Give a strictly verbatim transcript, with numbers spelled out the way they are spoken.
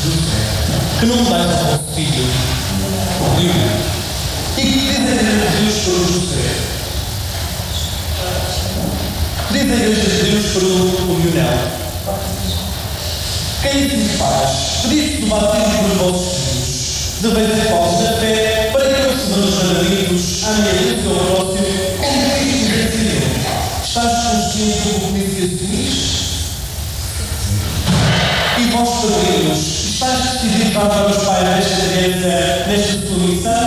que não dás ao vosso filho, o Lionel, e que diz a Igreja de Deus para o José. Diz a Igreja de Deus para o Lionel. Quem se faz, pediste o batismo dos vossos filhos, deveis ser falsos na fé, para que eles se os mandamentos, amem a Deus e ao próximo, como Cristo nos ensinou. Estás consciente do que disse Deus? E vós, padrinhos, estáis decididos a dar aos pais nesta criança, nesta sua missão?